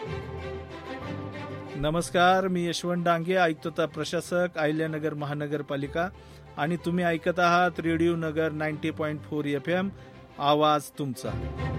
नमस्कार, मी यशवंत डांगे, आयुक्तता प्रशासक, अहिल्यानगर महानगरपालिका, आणि तुम्ही ऐकत आहात रेडिओ नगर 90.4 FM, आवाज तुमचा.